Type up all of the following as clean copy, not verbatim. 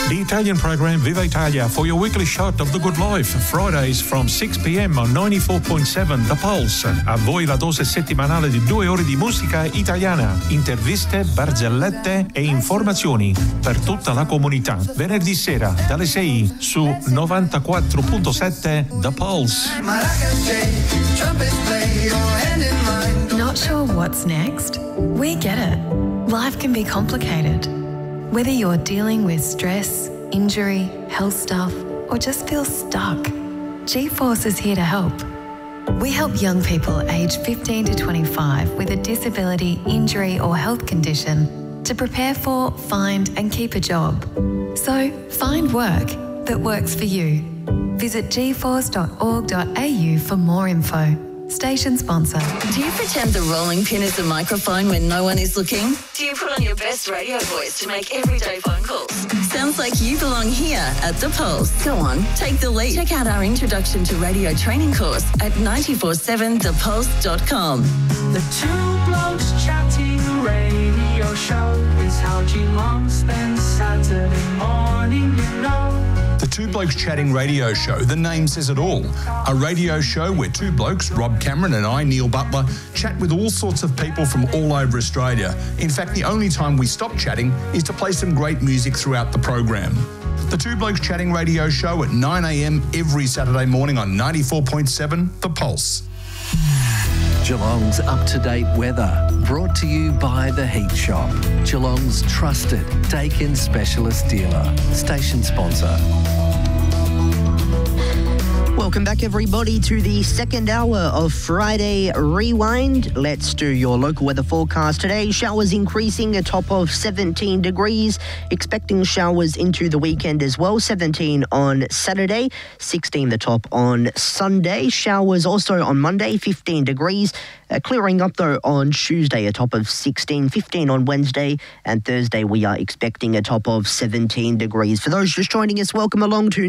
The Italian program Viva Italia for your weekly shot of the good life. Fridays from 6 p.m. on 94.7 The Pulse. A voi la dose settimanale di 2 ore di musica italiana, interviste, barzellette e informazioni per tutta la comunità. Venerdì sera dalle 6 su 94.7 The Pulse. Not sure what's next? We get it. Life can be complicated. Whether you're dealing with stress, injury, health stuff, or just feel stuck, G-Force is here to help. We help young people aged 15 to 25 with a disability, injury, or health condition to prepare for, find, and keep a job. So find work that works for you. Visit gforce.org.au for more info. Station sponsor. Do you pretend the rolling pin is a microphone when no one is looking? Do you put on your best radio voice to make everyday phone calls? Sounds like you belong here at The Pulse. Go on, take the lead. Check out our introduction to radio training course at 947thepulse.com. The Two Blokes Chatting radio show is how Geelong spends Saturday morning, you know. The Two Blokes Chatting radio show, the name says it all. A radio show where two blokes, Rob Cameron and I, Neil Butler, chat with all sorts of people from all over Australia. In fact, the only time we stop chatting is to play some great music throughout the program. The Two Blokes Chatting radio show at 9 a.m. every Saturday morning on 94.7 The Pulse. Geelong's up-to-date weather, brought to you by The Heat Shop, Geelong's trusted Dakin specialist dealer. Station sponsor. Welcome back, everybody, to the second hour of Friday Rewind. Let's do your local weather forecast today. Showers increasing, a top of 17 degrees. Expecting showers into the weekend as well. 17 on Saturday, 16 the top on Sunday. Showers also on Monday, 15 degrees. Clearing up, though, on Tuesday, a top of 16, 15 on Wednesday, and Thursday we are expecting a top of 17 degrees. For those just joining us, welcome along to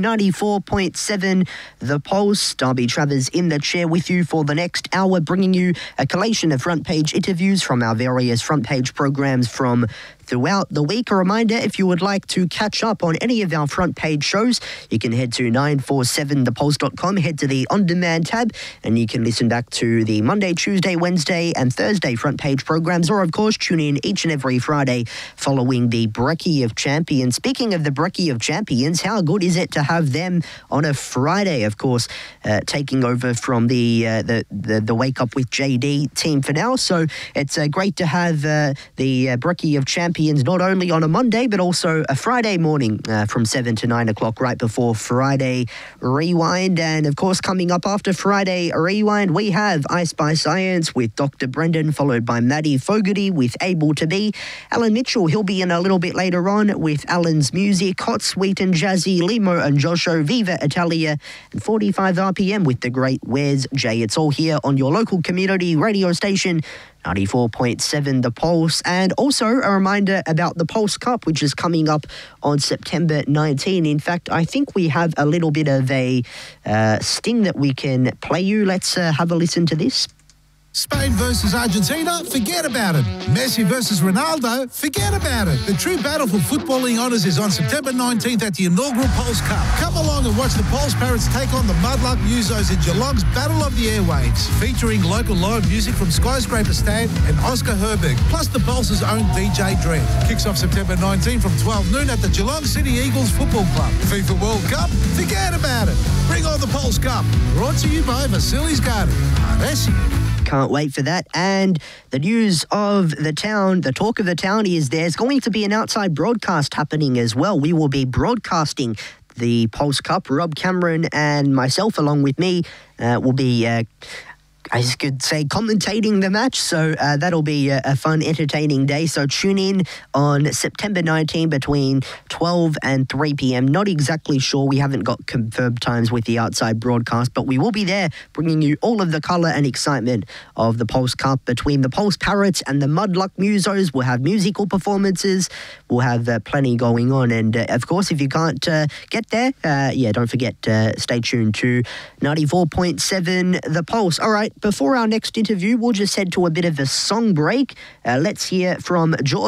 94.7 The Pulse. Darby Travers in the chair with you for the next hour, bringing you a collation of front page interviews from our various front page programs from throughout the week. A reminder, if you would like to catch up on any of our front page shows, you can head to 947thepulse.com, head to the On Demand tab, and you can listen back to the Monday, Tuesday, Wednesday and Thursday front page programs, or of course tune in each and every Friday following the Brekkie of Champions. Speaking of the Brekkie of Champions, how good is it to have them on a Friday, of course, taking over from the Wake Up with JD team for now. So it's great to have the Brekkie of Champions not only on a Monday, but also a Friday morning from 7 to 9 o'clock, right before Friday Rewind. And of course, coming up after Friday Rewind, we have I Spy Science with Dr. Brendan, followed by Maddie Fogarty with Able to Be. Alan Mitchell, he'll be in a little bit later on with Alan's Music. Hot, Sweet and Jazzy, Limo and Josho, Viva Italia, and 45 RPM with the great Where's Jay. It's all here on your local community radio station, 94.7 The Pulse. And also a reminder about the Pulse Cup, which is coming up on September 19. In fact, I think we have a little bit of a sting that we can play you. Let's have a listen to this. Spain versus Argentina, forget about it. Messi versus Ronaldo, forget about it. The true battle for footballing honours is on September 19th at the inaugural Pulse Cup. Come along and watch the Pulse Parrots take on the Mudluck Musos in Geelong's Battle of the Airwaves, featuring local live music from Skyscraper Stan and Oscar Herberg, plus the Pulse's own DJ Dread. Kicks off September 19 from 12 noon at the Geelong City Eagles Football Club. FIFA World Cup, forget about it. Bring on the Pulse Cup. Brought to you by Vasilis Garden. Can't wait for that. And the news of the town, the talk of the town is there's going to be an outside broadcast happening as well. We will be broadcasting the Pulse Cup. Rob Cameron and myself, along with me, will be I could say commentating the match, so that'll be a fun, entertaining day. So tune in on September 19 between 12 and 3 p.m. Not exactly sure. We haven't got confirmed times with the outside broadcast, but we will be there bringing you all of the colour and excitement of the Pulse Cup between the Pulse Parrots and the Mudluck Musos. We'll have musical performances. We'll have plenty going on. And, of course, if you can't get there, don't forget, stay tuned to 94.7 The Pulse. All right, before our next interview, we'll just head to a bit of a song break. Let's hear from George.